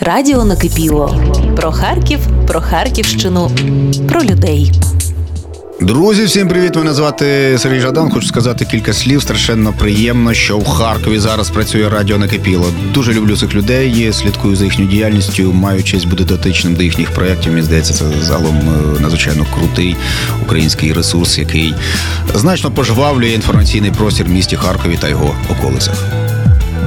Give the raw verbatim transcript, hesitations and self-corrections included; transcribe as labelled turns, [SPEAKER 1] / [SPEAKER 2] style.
[SPEAKER 1] Радіо накипіло. Про Харків, про Харківщину, про людей.
[SPEAKER 2] Друзі, всім привіт! Мене звати Сергій Жадан. Хочу сказати кілька слів. Страшенно приємно, що в Харкові зараз працює радіо накипіло. Дуже люблю цих людей, слідкую за їхньою діяльністю, маю честь бути дотичним до їхніх проєктів. Мені здається, це загалом надзвичайно крутий український ресурс, який значно пожвавлює інформаційний простір в місті Харкові та його околицях.